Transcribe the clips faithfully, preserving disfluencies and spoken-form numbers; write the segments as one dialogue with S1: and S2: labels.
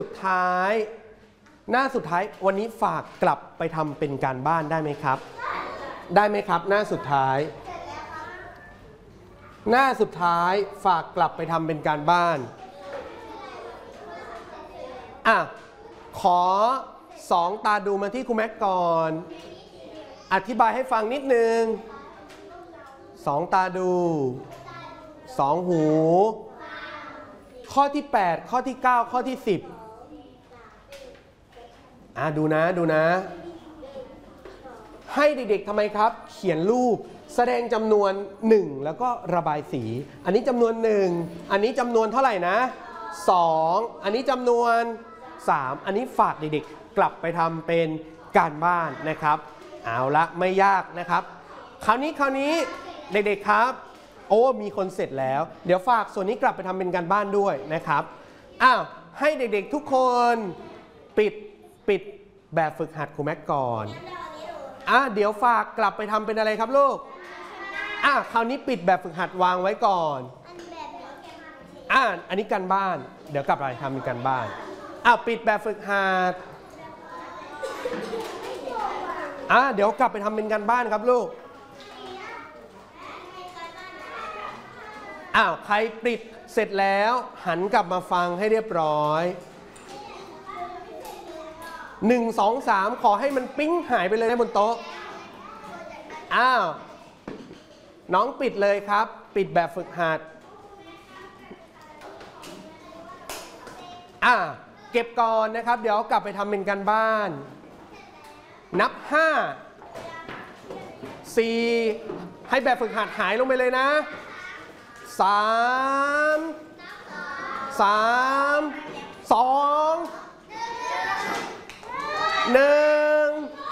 S1: สุดท้ายหน้าสุดท้ายวันนี้ฝากกลับไปทำเป็นการบ้านได้ไหมครับได้ไหมครับหน้าสุดท้ายหน้าสุดท้ายฝากกลับไปทำเป็นการบ้านอ่ะขอสองตาดูมาที่ครูแม็กก่อนอธิบายให้ฟังนิดนึงสองตาดูสองหูข้อที่แปดข้อที่เก้าข้อที่สิบอ่ะดูนะดูนะให้เด็กๆทำไมครับเขียนรูปแสดงจำนวนหนึ่งแล้วก็ระบายสีอันนี้จำนวนหนึ่งอันนี้จำนวนเท่าไหร่นะสองอันนี้จำนวนสามอันนี้ฝากเด็กๆกลับไปทำเป็นการบ้านนะครับเอาละไม่ยากนะครับคราวนี้คราวนี้เด็กๆครับโอ้มีคนเสร็จแล้วเดี๋ยวฝากส่วนนี้กลับไปทำเป็นการบ้านด้วยนะครับอ้าวให้เด็กๆทุกคนปิดปิดแบบฝึกหัดครูแม็กก่อนอ่ะเดี๋ยวฝากกลับไปทำเป็นอะไรครับลูกอ่ะคราวนี้ปิดแบบฝึกหัดวางไว้ก่อนอ่ะอันนี้การบ้านเดี๋ยวกลับไปทำเป็นการบ้านอ่ะปิดแบบฝึกหัดอ่ะเดี๋ยวกลับไปทำเป็นการบ้านครับลูกอ้าวใครปิดเสร็จแล้วหันกลับมาฟังให้เรียบร้อยหนึ่ง สอง สามขอให้มันปิ้งหายไปเลยนะบนโต๊ะอ้าวน้องปิดเลยครับปิดแบบฝึกหัดอ่าเก็บก่อนนะครับเดี๋ยวกลับไปทำเป็นการบ้านนับห้า สี่ให้แบบฝึกหัดหายลงไปเลยนะสาม สาม สองหนึ่ง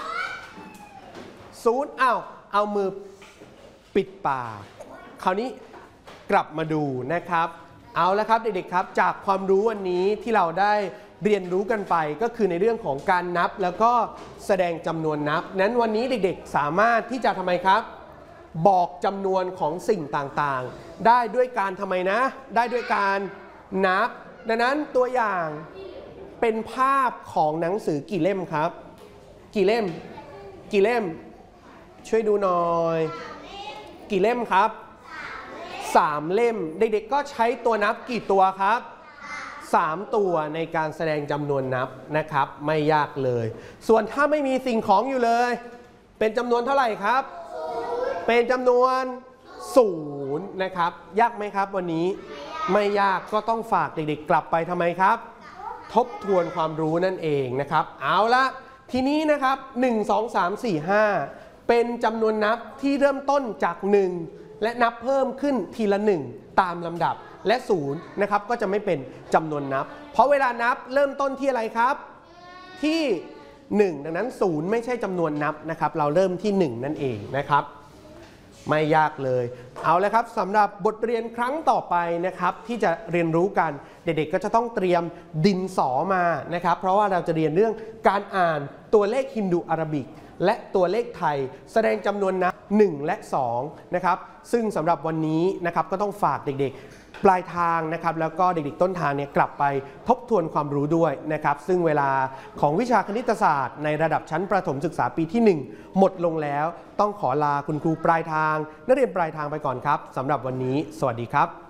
S1: ศูนย์อ้าวเอามือปิดปากคราวนี้กลับมาดูนะครับเอาละครับเด็กๆครับจากความรู้วันนี้ที่เราได้เรียนรู้กันไปก็คือในเรื่องของการนับแล้วก็แสดงจำนวนนับนั้นวันนี้เด็กๆสามารถที่จะทำไมครับบอกจำนวนของสิ่งต่างๆได้ด้วยการทำไมนะได้ด้วยการนับดังนั้นตัวอย่างเป็นภาพของหนังสือกี่เล่มครับกี่เล่มกี่เล่มช่วยดูหน่อยกี่เล่มครับสามเล่มเด็กๆก็ใช้ตัวนับกี่ตัวครับสามตัวในการแสดงจำนวนนับนะครับไม่ยากเลยส่วนถ้าไม่มีสิ่งของอยู่เลยเป็นจำนวนเท่าไหร่ครับเป็นจำนวนศูนย์นะครับยากไหมครับวันนี้ไม่ยากก็ต้องฝากเด็กๆกลับไปทำไมครับทบทวนความรู้นั่นเองนะครับเอาละทีนี้นะครับหนึ่ง สอง สาม สี่ ห้าเป็นจำนวนนับที่เริ่มต้นจากหนึ่งและนับเพิ่มขึ้นทีละหนึ่งตามลำดับและศูนย์นะครับก็จะไม่เป็นจำนวนนับเพราะเวลานับเริ่มต้นที่อะไรครับที่หนึ่งดังนั้นศูนย์ไม่ใช่จำนวนนับนะครับเราเริ่มที่หนึ่งนั่นเองนะครับไม่ยากเลยเอาละครับสำหรับบทเรียนครั้งต่อไปนะครับที่จะเรียนรู้กันเด็กๆก็จะต้องเตรียมดินสอมานะครับเพราะว่าเราจะเรียนเรื่องการอ่านตัวเลขฮินดูอาราบิกและตัวเลขไทยแสดงจำนวนนับหนึ่งและสองนะครับซึ่งสำหรับวันนี้นะครับก็ต้องฝากเด็กๆปลายทางนะครับแล้วก็เด็กๆต้นทางเนี่ยกลับไปทบทวนความรู้ด้วยนะครับซึ่งเวลาของวิชาคณิตศาสตร์ในระดับชั้นประถมศึกษาปีที่หนึ่งหมดลงแล้วต้องขอลาคุณครูปลายทางนักเรียนปลายทางไปก่อนครับสำหรับวันนี้สวัสดีครับ